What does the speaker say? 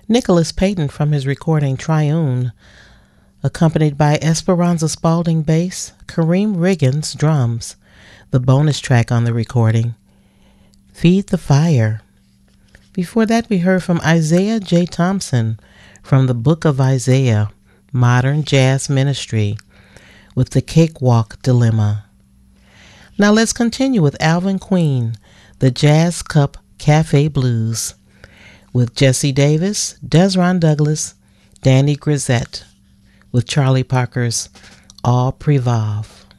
Nicholas Payton from his recording Triune, accompanied by Esperanza Spalding bass, Kareem Riggins drums, the bonus track on the recording, Feed the Fire. Before that, we heard from Isaiah J. Thompson from the Book of Isaiah, Modern Jazz Ministry, with the Cakewalk Dilemma. Now let's continue with Alvin Queen, the Jazz Cup Cafe Blues, with Jesse Davis, Desron Douglas, Danny Grisette, with Charlie Parker's All Prevav.